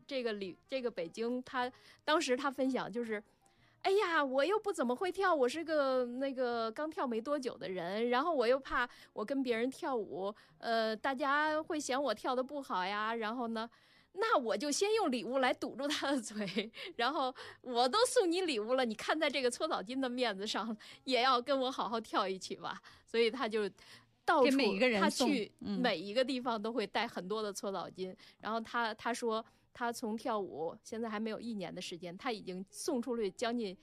这个北京，当时他分享就是。哎呀，我又不怎么会跳，我是个那个刚跳没多久的人，然后我又怕我跟别人跳舞，大家会嫌我跳的不好呀，然后呢，那我就先用礼物来堵住他的嘴，然后我都送你礼物了，你看在这个搓澡巾的面子上，也要跟我好好跳一曲吧。所以他就到处每一个人他去每一个地方都会带很多的搓澡巾，然后他说他从跳舞现在还没有1年的时间，他已经送出去将近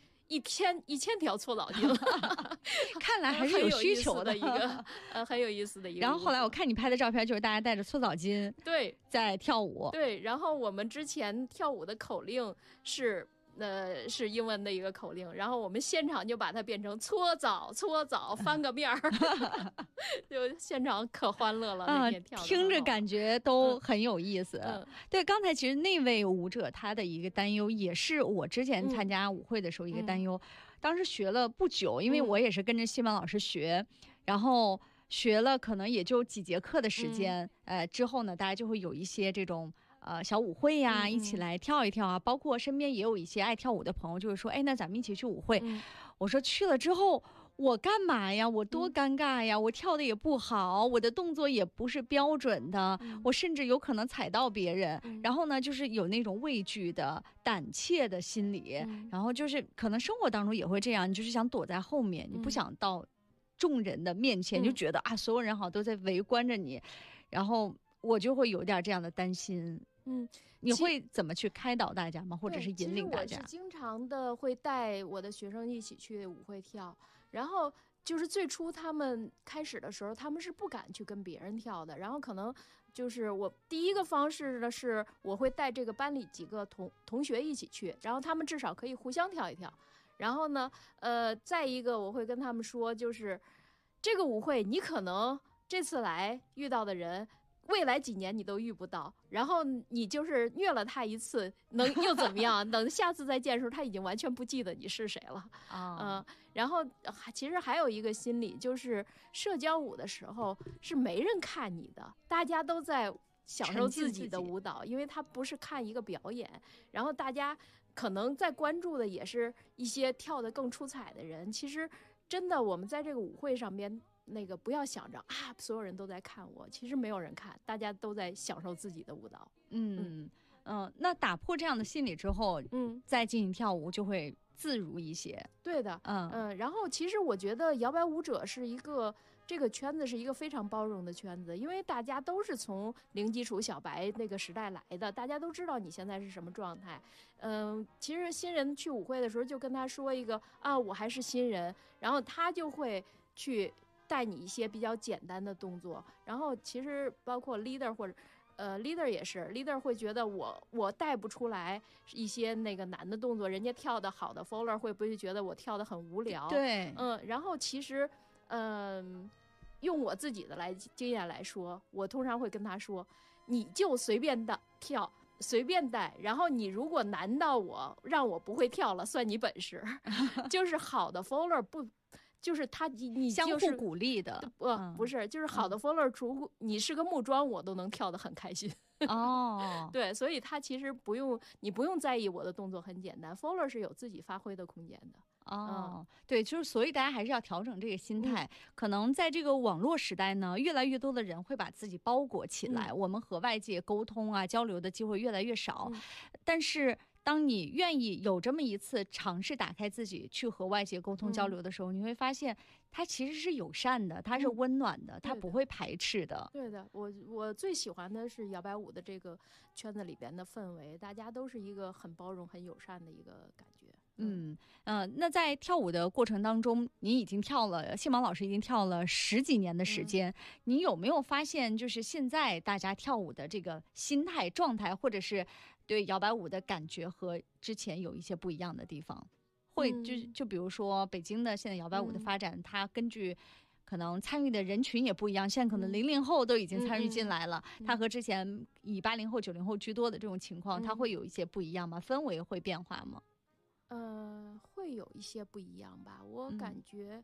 1000条搓澡巾了。 看来还是有需求的一个很有意思的一个。 然后后来我看你拍的照片，就是大家带着搓澡巾对在跳舞。 对，然后我们之前跳舞的口令是英文的一个口令，然后我们现场就把它变成搓澡翻个面儿，就现场可欢乐了。那天跳听着感觉都很有意思。对，刚才其实那位舞者他的一个担忧，也是我之前参加舞会的时候一个担忧。当时学了不久，因为我也是跟着西芒老师学，然后学了可能也就几节课的时间，之后呢，大家就会有一些这种。小舞会呀，一起来跳一跳啊！包括身边也有一些爱跳舞的朋友，就是说，哎，那咱们一起去舞会。我说去了之后，我干嘛呀？我多尴尬呀！我跳的也不好，我的动作也不是标准的，我甚至有可能踩到别人。然后呢，就是有那种畏惧的、胆怯的心理。然后就是可能生活当中也会这样，你就是想躲在后面，你不想到众人的面前，就觉得啊，所有人好像都在围观着你，然后我就会有点这样的担心。你会怎么去开导大家吗？或者是引领大家？ 其实我是经常的会带我的学生一起去舞会跳，然后就是最初他们开始的时候，他们是不敢去跟别人跳的，然后可能就是我第一个方式呢，是我会带这个班里几个同学一起去，然后他们至少可以互相跳一跳，然后呢，再一个我会跟他们说，就是这个舞会你可能这次来遇到的人。未来几年你都遇不到，然后你就是虐了他一次，能又怎么样？等下次再见的时候，他已经完全不记得你是谁了。然后其实还有一个心理，就是社交舞的时候是没人看你的，大家都在享受自己的舞蹈，因为他不是看一个表演，然后大家可能在关注的也是一些跳得更出彩的人。其实真的，我们在这个舞会上边。那个不要想着啊，所有人都在看我，其实没有人看，大家都在享受自己的舞蹈。 那打破这样的心理之后，再进行跳舞就会自如一些。 对的，然后其实我觉得摇摆舞者是这个圈子是一个非常包容的圈子，因为大家都是从零基础小白那个时代来的，大家都知道你现在是什么状态。其实新人去舞会的时候就跟他说一个啊，我还是新人，然后他就会去。带你一些比较简单的动作，然后其实包括 leader 或者leader 也是 leader 会觉得我带不出来一些那个难的动作，人家跳的好的 follower 会不会觉得我跳的很无聊？ 对， 然后其实用我自己的经验来说，我通常会跟他说，你就随便的跳。随便带，然后你如果难到我，让我不会跳了，算你本事。就是好的 follower 不。就是你相互鼓励的， 不是，就是好的 follower，你是个木桩，我都能跳得很开心。对，所以他其实你不用在意我的动作很简单 ，follower 是有自己发挥的空间的。 对，就是所以大家还是要调整这个心态。可能在这个网络时代呢，越来越多的人会把自己包裹起来，我们和外界沟通啊、交流的机会越来越少。但是当你愿意有这么一次尝试打开自己去和外界沟通交流的时候，你会发现它其实是友善的，它是温暖的，它不会排斥的。 对的，我最喜欢的是摇摆舞的这个圈子里边的氛围，大家都是一个很包容、很友善的一个感觉。 那在跳舞的过程当中，你已经跳了，谢芒老师已经跳了10几年的时间，你有没有发现，就是现在大家跳舞的这个心态状态，或者是对摇摆舞的感觉和之前有一些不一样的地方？就比如说北京的现在摇摆舞的发展，它根据可能参与的人群也不一样，现在可能00后都已经参与进来了，它和之前以80后、90后居多的这种情况，它会有一些不一样吗？氛围会变化吗？ 会有一些不一样吧，我感觉，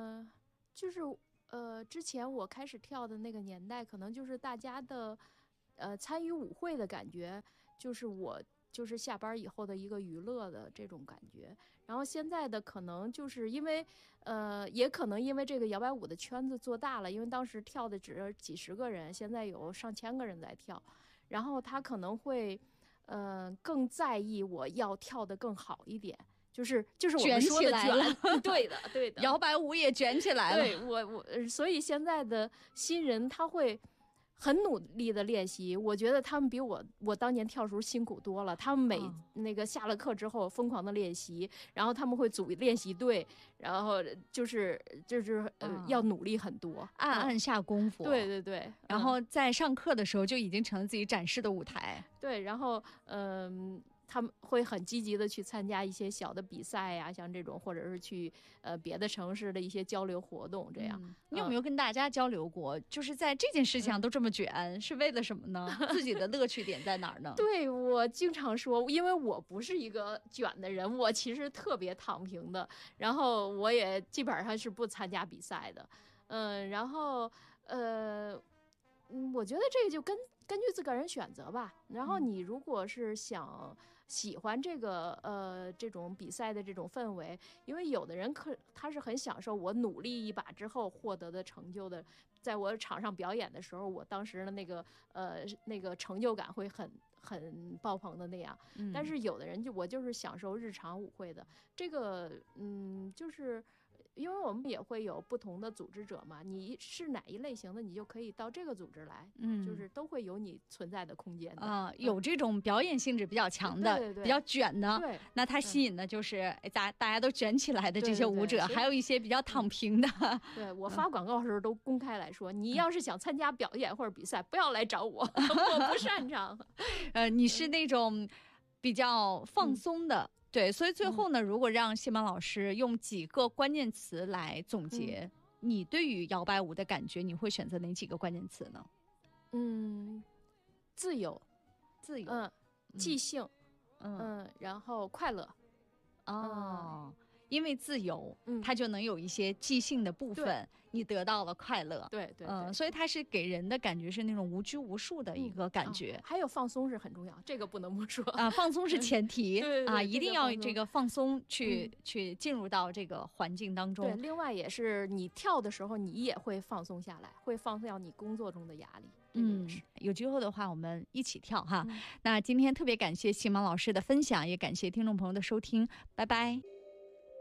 就是之前我开始跳的那个年代，可能就是大家的参与舞会的感觉，就是我就是下班以后的一个娱乐的这种感觉。然后现在的可能就是因为，也可能因为这个摇摆舞的圈子做大了，因为当时跳的只是几十个人，现在有上千个人在跳，然后他可能会，更在意我要跳得更好一点。就是我们说的卷，对的对的， 摇摆舞也卷起来了。 对所以现在的新人他会很努力的练习，我觉得他们比我当年跳时候辛苦多了。他们那个下了课之后疯狂的练习，然后他们会组练习队，然后就是要努力很多， 暗暗下功夫。 对对对， 然后在上课的时候就已经成了自己展示的舞台。 对，然后他们会很积极的去参加一些小的比赛呀，像这种，或者是去别的城市的一些交流活动，这样。 你有没有跟大家交流过？就是在这件事情上都这么卷，是为了什么呢？自己的乐趣点在哪儿呢？ 对，我经常说，因为我不是一个卷的人，我其实特别躺平的，然后我也基本上是不参加比赛的，然后我觉得这个就根据自个人选择吧。然后你如果是喜欢这个这种比赛的这种氛围，因为有的人他是很享受我努力一把之后获得的成就的，在我场上表演的时候，我当时的那个成就感会很爆棚的那样。但是有的人我就是享受日常舞会的这个，就是因为我们也会有不同的组织者嘛，你是哪一类型的，你就可以到这个组织来，就是都会有你存在的空间的。 有这种表演性质比较强的， 对对对， 比较卷的， 对， 那它吸引的就是大家都卷起来的这些舞者， 对对对， 还有一些比较躺平的。 对，我发广告的时候都公开来说，你要是想参加表演或者比赛，不要来找我，我不擅长。 你是那种比较放松的。对，所以最后呢，如果让谢芒老师用几个关键词来总结你对于摇摆舞的感觉，你会选择哪几个关键词呢？ 自由，即兴，然后快乐。 因为自由，它就能有一些即兴的部分，你得到了快乐。 对， 所以它是给人的感觉是那种无拘无束的一个感觉。 还有放松是很重要，这个不能不说放松是前提对， 一定要这个放松去进入到这个环境当中。 对，另外也是你跳的时候，你也会放松下来，会放掉你工作中的压力。 有机会的话我们一起跳哈。那今天特别感谢谢芒老师的分享，也感谢听众朋友的收听，拜拜。